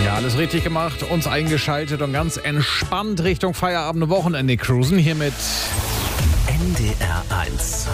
Ja, alles richtig gemacht, uns eingeschaltet und ganz entspannt Richtung Feierabend und Wochenende cruisen. Hier mit NDR 1.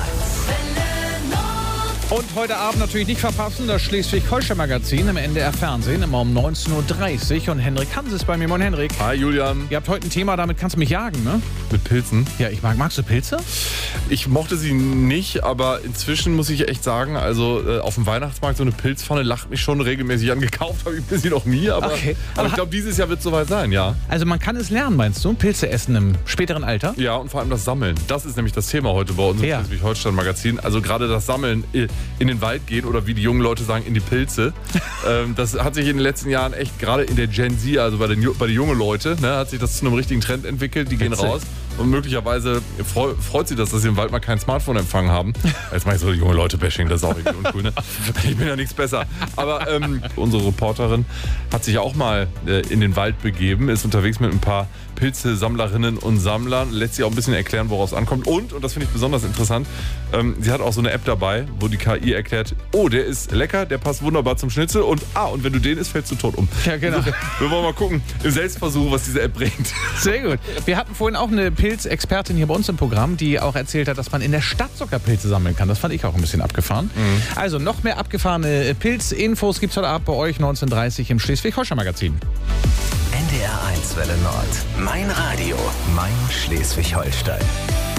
Und heute Abend natürlich nicht verpassen, das Schleswig-Holstein-Magazin im NDR-Fernsehen, immer um 19.30 Uhr. Und Henrik Hans ist bei mir. Moin, Henrik. Hi, Julian. Ihr habt heute ein Thema, damit kannst du mich jagen, ne? Mit Pilzen? Ja, magst du Pilze? Ich mochte sie nicht, aber inzwischen muss ich echt sagen, also auf dem Weihnachtsmarkt so eine Pilzpfanne lacht mich schon regelmäßig an. Gekauft habe ich mir sie noch nie, aber ich glaube, dieses Jahr wird es soweit sein, ja. Also man kann es lernen, meinst du? Pilze essen im späteren Alter? Ja, und vor allem das Sammeln. Das ist nämlich das Thema heute bei uns im Schleswig-Holstein-Magazin. Also gerade das Sammeln, in den Wald gehen oder wie die jungen Leute sagen, in die Pilze. Das hat sich in den letzten Jahren echt, gerade in der Gen Z, also bei den jungen Leuten, ne, hat sich das zu einem richtigen Trend entwickelt. Die gehen raus und möglicherweise freut sie das, dass sie im Wald mal kein Smartphone-Empfang haben. Jetzt mache ich so junge Leute-Bashing, das ist auch irgendwie uncool, ne? Ich bin ja nichts besser. Aber unsere Reporterin hat sich auch mal in den Wald begeben, ist unterwegs mit ein paar Pilze-Sammlerinnen und Sammlern, lässt sich auch ein bisschen erklären, worauf es ankommt. Und das finde ich besonders interessant, sie hat auch so eine App dabei, wo die KI erklärt, oh, der ist lecker, der passt wunderbar zum Schnitzel und wenn du den isst, fällst du tot um. Ja, genau. Also, wir wollen mal gucken, im Selbstversuch, was diese App bringt. Sehr gut. Wir hatten vorhin auch eine Pilzexpertin hier bei uns im Programm, die auch erzählt hat, dass man in der Stadt sogar Pilze sammeln kann. Das fand ich auch ein bisschen abgefahren. Also noch mehr abgefahrene Pilzinfos gibt es heute Abend bei euch 19.30 Uhr im Schleswig-Holstein-Magazin. NDR 1 Welle Nord. Mein Radio. Mein Schleswig-Holstein.